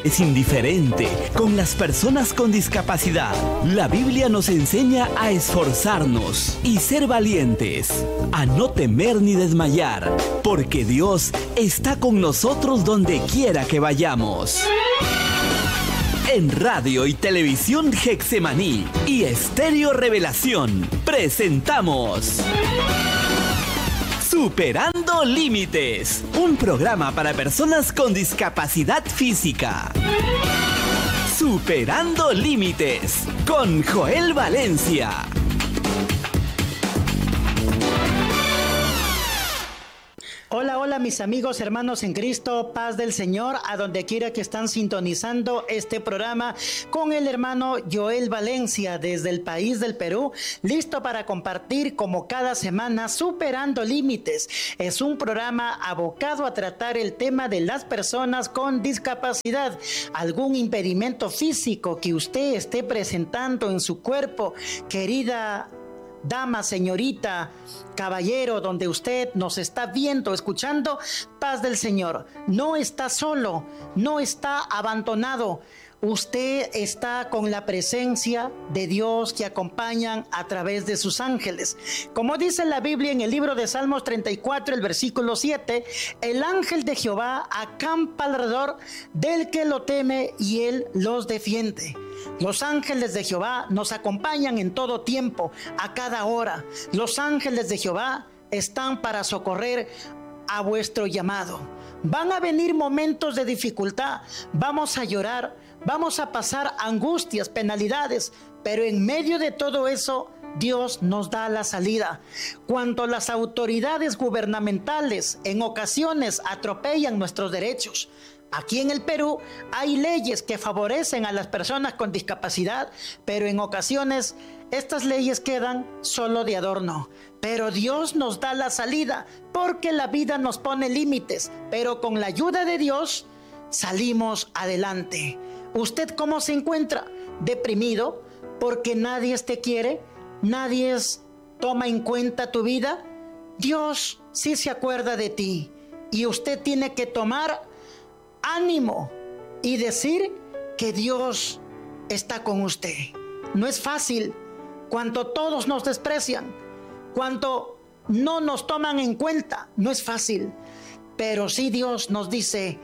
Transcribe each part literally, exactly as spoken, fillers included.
es indiferente con las personas con discapacidad. La Biblia nos enseña a esforzarnos y ser valientes, a no temer ni desmayar, porque Dios está con nosotros donde quiera que vayamos. En Radio y Televisión Getsemaní y Estéreo Revelación presentamos Superando Límites, un programa para personas con discapacidad física. Superando Límites con Joel Valencia. Hola, hola mis amigos, hermanos en Cristo, paz del Señor, a donde quiera que están sintonizando este programa con el hermano Joel Valencia desde el país del Perú, listo para compartir como cada semana Superando Límites. Es un programa abocado a tratar el tema de las personas con discapacidad, algún impedimento físico que usted esté presentando en su cuerpo, querida dama, señorita, caballero, donde usted nos está viendo, escuchando, paz del Señor. No está solo, no está abandonado. Usted está con la presencia de Dios que acompañan a través de sus ángeles. Como dice la Biblia en el libro de Salmos treinta y cuatro, el versículo siete, el ángel de Jehová acampa alrededor del que lo teme y él los defiende. Los ángeles de Jehová nos acompañan en todo tiempo, a cada hora. Los ángeles de Jehová están para socorrer a vuestro llamado. Van a venir momentos de dificultad, vamos a llorar, vamos a pasar angustias, penalidades, pero en medio de todo eso, Dios nos da la salida. Cuando las autoridades gubernamentales en ocasiones atropellan nuestros derechos, aquí en el Perú hay leyes que favorecen a las personas con discapacidad, pero en ocasiones estas leyes quedan solo de adorno. Pero Dios nos da la salida porque la vida nos pone límites, pero con la ayuda de Dios salimos adelante. ¿Usted cómo se encuentra? ¿Deprimido porque nadie te quiere? ¿Nadie toma en cuenta tu vida? Dios sí se acuerda de ti y usted tiene que tomar ánimo y decir que Dios está con usted. No es fácil cuando todos nos desprecian, cuando no nos toman en cuenta, no es fácil, pero sí Dios nos dice: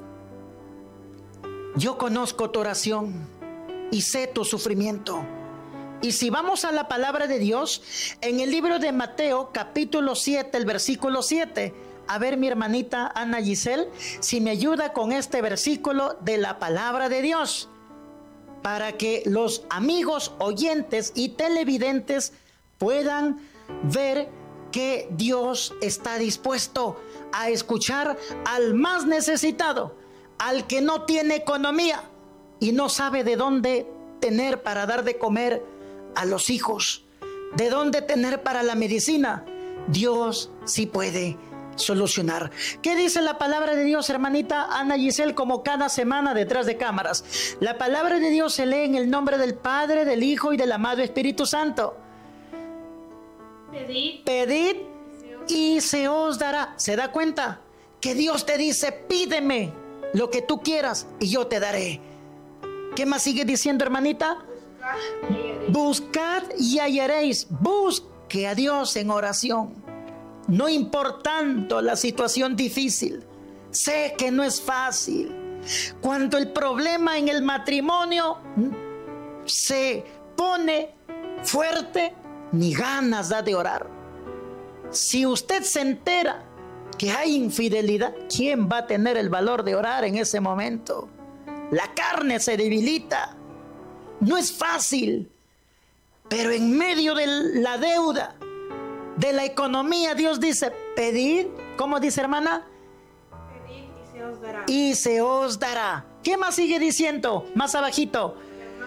yo conozco tu oración y sé tu sufrimiento. Y si vamos a la palabra de Dios, en el libro de Mateo capítulo siete, el versículo siete, a ver mi hermanita Ana Giselle, si me ayuda con este versículo de la palabra de Dios, para que los amigos oyentes y televidentes puedan ver que Dios está dispuesto a escuchar al más necesitado, al que no tiene economía y no sabe de dónde tener para dar de comer a los hijos, de dónde tener para la medicina. Dios sí puede solucionar. ¿Qué dice la palabra de Dios, hermanita Ana Giselle, como cada semana detrás de cámaras? La palabra de Dios se lee en el nombre del Padre, del Hijo y del amado Espíritu Santo. Pedid, Pedid y se os dará. ¿Se da cuenta? Que Dios te dice: pídeme lo que tú quieras y yo te daré. ¿Qué más sigue diciendo, hermanita? Buscad y hallaréis. Busque a Dios en oración, no importando la situación difícil. Sé que no es fácil. Cuando el problema en el matrimonio se pone fuerte, ni ganas da de orar. Si usted se entera que hay infidelidad, ¿quién va a tener el valor de orar en ese momento? La carne se debilita. No es fácil, pero en medio de la deuda, de la economía, Dios dice: pedid, ¿cómo dice, hermana? pedid y se os dará. Y se os dará. ¿Qué más sigue diciendo? Más abajito.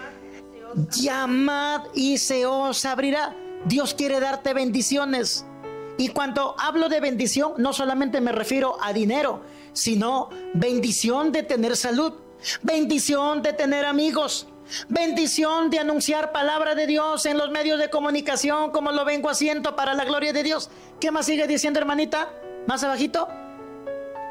Llamad y se os abrirá. Dios quiere darte bendiciones. Y cuando hablo de bendición, no solamente me refiero a dinero, sino bendición de tener salud, bendición de tener amigos, bendición de anunciar palabra de Dios en los medios de comunicación, como lo vengo haciendo para la gloria de Dios. ¿Qué más sigue diciendo, hermanita? Más abajito. Porque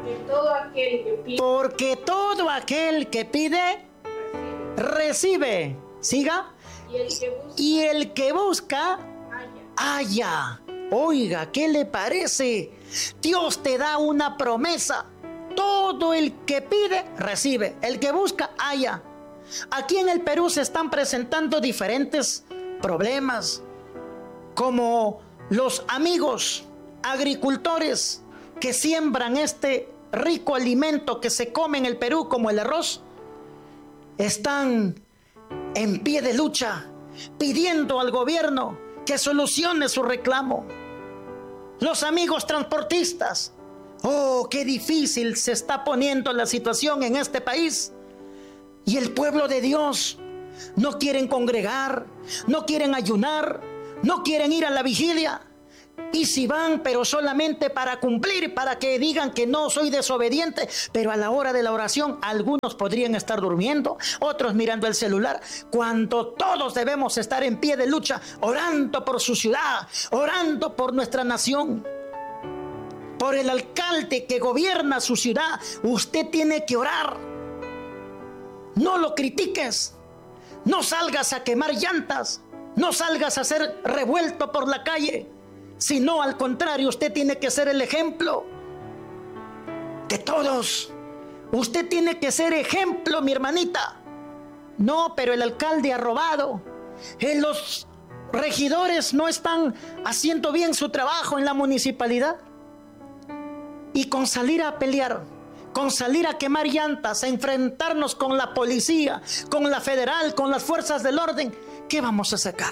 Porque todo aquel que pide, Porque todo aquel que pide, recibe. Siga. y el que busca, Y el que busca, halla. haya. Oiga, ¿qué le parece? Dios te da una promesa. Todo el que pide, recibe. El que busca, haya. Aquí en el Perú se están presentando diferentes problemas, como los amigos agricultores que siembran este rico alimento que se come en el Perú, como el arroz, están en pie de lucha, pidiendo al gobierno que solucione su reclamo. Los amigos transportistas, oh, qué difícil se está poniendo la situación en este país. Y el pueblo de Dios no quieren congregar, no quieren ayunar, no quieren ir a la vigilia. Y si van, pero solamente para cumplir, para que digan que no soy desobediente, pero a la hora de la oración algunos podrían estar durmiendo, otros mirando el celular, cuando todos debemos estar en pie de lucha, orando por su ciudad, orando por nuestra nación, por el alcalde que gobierna su ciudad. Usted tiene que orar. No lo critiques, no salgas a quemar llantas, no salgas a ser revuelto por la calle, sino al contrario, usted tiene que ser el ejemplo de todos. Usted tiene que ser ejemplo, mi hermanita. No, pero el alcalde ha robado, eh, los regidores no están haciendo bien su trabajo en la municipalidad. Y con salir a pelear, con salir a quemar llantas, a enfrentarnos con la policía, con la federal, con las fuerzas del orden, ¿qué vamos a sacar?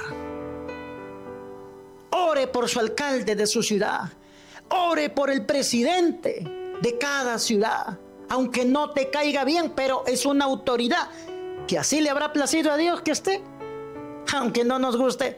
Ore por su alcalde de su ciudad, ore por el presidente de cada ciudad, aunque no te caiga bien, pero es una autoridad que así le habrá placido a Dios que esté, aunque no nos guste.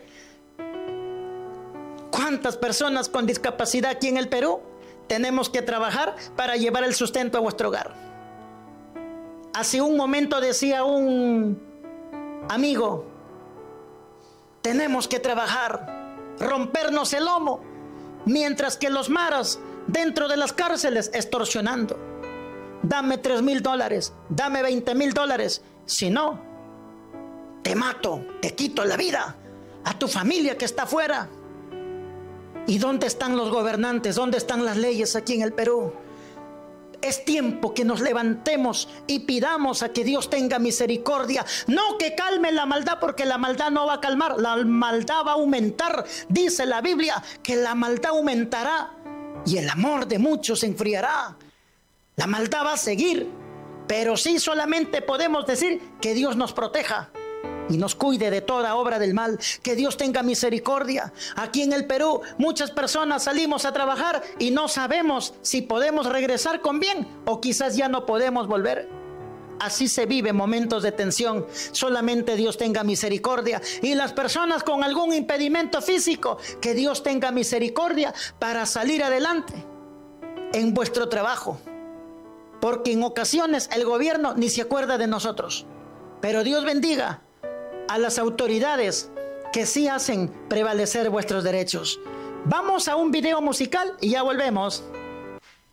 ¿Cuántas personas con discapacidad aquí en el Perú tenemos que trabajar para llevar el sustento a vuestro hogar? Hace un momento decía un amigo, tenemos que trabajar, rompernos el lomo, mientras que los maras dentro de las cárceles extorsionando. Dame tres mil dólares, dame veinte mil dólares, si no, te mato, te quito la vida a tu familia que está afuera. ¿Y dónde están los gobernantes? ¿Dónde están las leyes aquí en el Perú? Es tiempo que nos levantemos y pidamos a que Dios tenga misericordia. No que calme la maldad, porque la maldad no va a calmar, la maldad va a aumentar. Dice la Biblia que la maldad aumentará y el amor de muchos se enfriará. La maldad va a seguir, pero sí solamente podemos decir que Dios nos proteja y nos cuide de toda obra del mal, que Dios tenga misericordia. Aquí en el Perú muchas personas salimos a trabajar y no sabemos si podemos regresar con bien o quizás ya no podemos volver. Así se vive momentos de tensión. Solamente Dios tenga misericordia. Y las personas con algún impedimento físico, que Dios tenga misericordia para salir adelante en vuestro trabajo, porque en ocasiones el gobierno ni se acuerda de nosotros. Pero Dios bendiga a las autoridades que sí hacen prevalecer vuestros derechos. Vamos a un video musical y ya volvemos.